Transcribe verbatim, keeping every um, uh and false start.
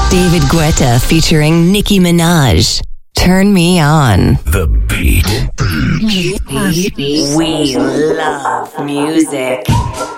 David Guetta featuring Nicki Minaj. Turn Me On. The Beat. We love music.